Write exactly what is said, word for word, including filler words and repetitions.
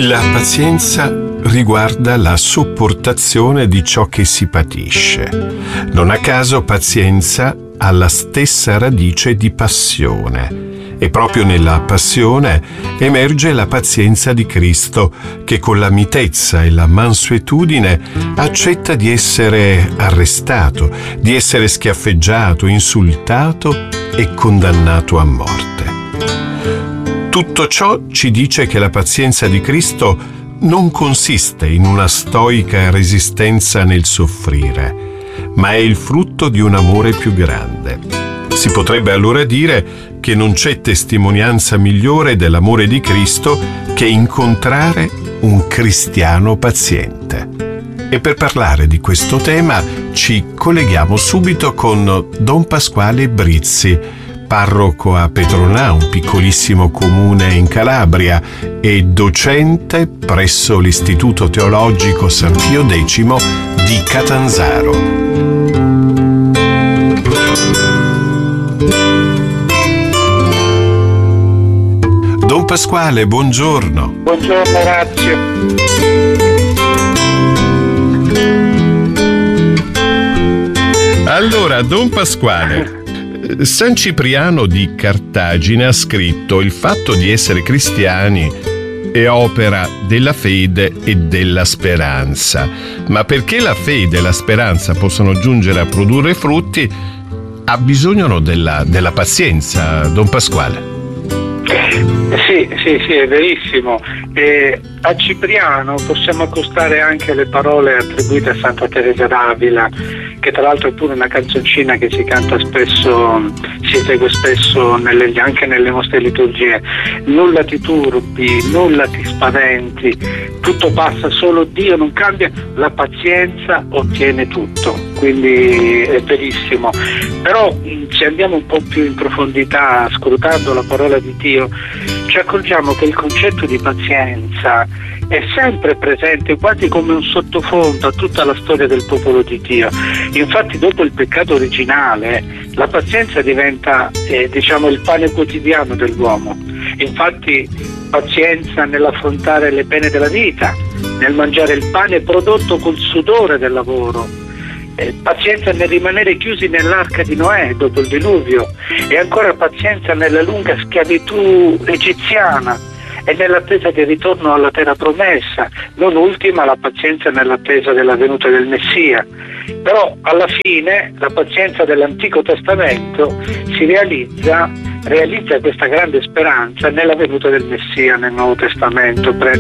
La pazienza riguarda la sopportazione di ciò che si patisce. Non a caso pazienza ha la stessa radice di passione. E proprio nella passione emerge la pazienza di Cristo, che con la mitezza e la mansuetudine accetta di essere arrestato, di essere schiaffeggiato, insultato e condannato a morte. Tutto ciò ci dice che la pazienza di Cristo non consiste in una stoica resistenza nel soffrire, ma è il frutto di un amore più grande. Si potrebbe allora dire che non c'è testimonianza migliore dell'amore di Cristo che incontrare un cristiano paziente. E per parlare di questo tema ci colleghiamo subito con Don Pasquale Brizzi, parroco a Petronà, un piccolissimo comune in Calabria, e docente presso l'Istituto Teologico San Pio X di Catanzaro. Don Pasquale, buongiorno. Buongiorno, Orazio. Allora, Don Pasquale, San Cipriano di Cartagine ha scritto: il fatto di essere cristiani è opera della fede e della speranza, ma perché la fede e la speranza possano giungere a produrre frutti ha bisogno della, della pazienza, Don Pasquale. Sì, sì, sì, è verissimo. E a Cipriano possiamo accostare anche le parole attribuite a Santa Teresa d'Avila, che tra l'altro è pure una canzoncina che si canta spesso, si esegue spesso nelle, anche nelle nostre liturgie. Nulla ti turbi, nulla ti spaventi, tutto passa, solo Dio non cambia, la pazienza ottiene tutto. Quindi è verissimo. Però se andiamo un po' più in profondità, scrutando la parola di Dio, ci accorgiamo che il concetto di pazienza è sempre presente, quasi come un sottofondo a tutta la storia del popolo di Dio. Infatti dopo il peccato originale la pazienza diventa eh, diciamo il pane quotidiano dell'uomo. Infatti pazienza nell'affrontare le pene della vita, nel mangiare il pane prodotto col sudore del lavoro, eh, pazienza nel rimanere chiusi nell'arca di Noè dopo il diluvio, e ancora pazienza nella lunga schiavitù egiziana e nell'attesa del ritorno alla terra promessa, non ultima la pazienza nell'attesa della venuta del Messia. Però alla fine la pazienza dell'Antico Testamento si realizza realizza questa grande speranza nella venuta del Messia nel Nuovo Testamento,